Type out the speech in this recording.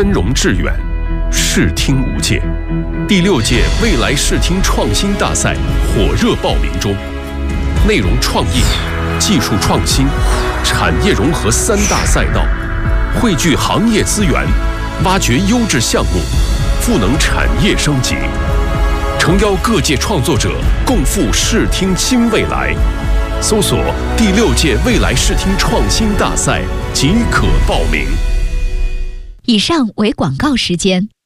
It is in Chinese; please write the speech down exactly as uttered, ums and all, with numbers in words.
深融致远，视听无界。第六届未来视听创新大赛火热报名中，内容创意、技术创新、产业融合三大赛道，汇聚行业资源，挖掘优质项目，赋能产业升级。诚邀各界创作者共赴视听新未来。搜索第六届未来视听创新大赛即可报名。 以上为广告时间。